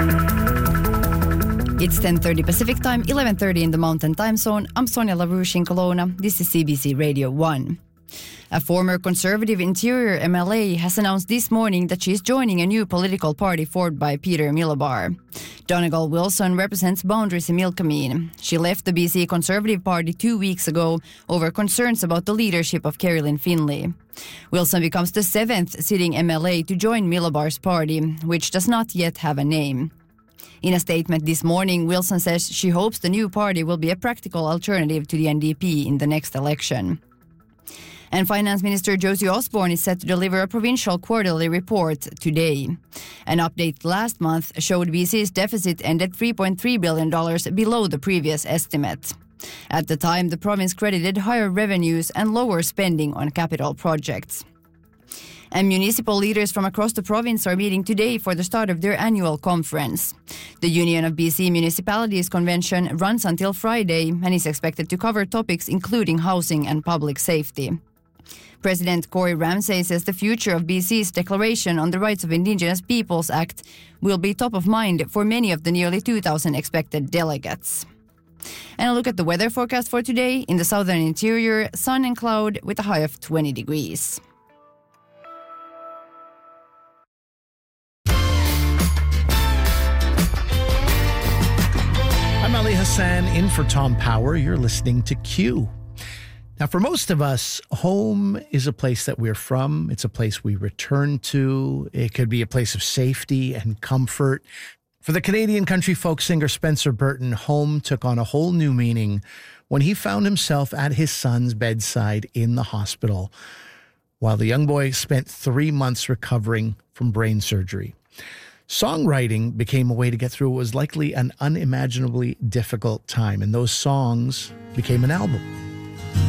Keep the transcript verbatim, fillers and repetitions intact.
It's ten thirty Pacific Time, eleven thirty in the Mountain Time Zone. I'm Sonia LaRouche in Kelowna. This is C B C Radio one. A former Conservative Interior M L A has announced this morning that she is joining a new political party formed by Peter Milobar. Donegal Wilson represents Boundaries in Milkameen. She left the B C Conservative Party two weeks ago over concerns about the leadership of Kerry-Lynne Finlay. Wilson becomes the seventh sitting M L A to join Milobar's party, which does not yet have a name. In a statement this morning, Wilson says she hopes the new party will be a practical alternative to the N D P in the next election. And Finance Minister Josie Osborne is set to deliver a provincial quarterly report today. An update last month showed B C's deficit ended three point three billion dollars below the previous estimate. At the time, the province credited higher revenues and lower spending on capital projects. And municipal leaders from across the province are meeting today for the start of their annual conference. The Union of B C Municipalities Convention runs until Friday and is expected to cover topics including housing and public safety. President Corey Ramsay says the future of B C's Declaration on the Rights of Indigenous Peoples Act will be top of mind for many of the nearly two thousand expected delegates. And a look at the weather forecast for today. In the southern interior, sun and cloud with a high of twenty degrees. I'm Ali Hassan in for Tom Power. You're listening to Q. Now, for most of us, home is a place that we're from. It's a place we return to. It could be a place of safety and comfort. For the Canadian country folk singer Spencer Burton, home took on a whole new meaning when he found himself at his son's bedside in the hospital while the young boy spent three months recovering from brain surgery. Songwriting became a way to get through what was likely an unimaginably difficult time, and those songs became an album.